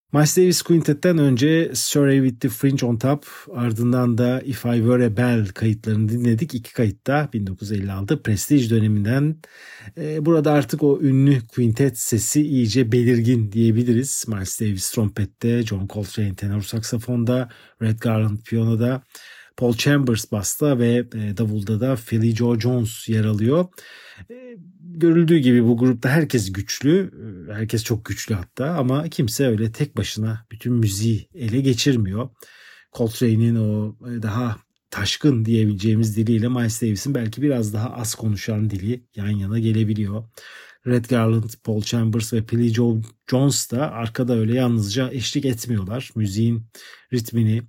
Miles Davis Quintet'ten önce Sorry with the Fringe on Top, ardından da If I Were a Bell kayıtlarını dinledik. İki kayıtta 1956 Prestige döneminden. Burada artık o ünlü quintet sesi iyice belirgin diyebiliriz. Miles Davis trompette, John Coltrane tenor saksafonda, Red Garland piyanoda, Paul Chambers basta ve davulda da Philly Joe Jones yer alıyor. Görüldüğü gibi bu grupta herkes güçlü, herkes çok güçlü hatta, ama kimse öyle tek başına bütün müziği ele geçirmiyor. Coltrane'in o daha taşkın diyebileceğimiz diliyle Miles Davis'in belki biraz daha az konuşan dili yan yana gelebiliyor. Red Garland, Paul Chambers ve Philly Joe Jones da arkada öyle yalnızca eşlik etmiyorlar. Müziğin ritmini,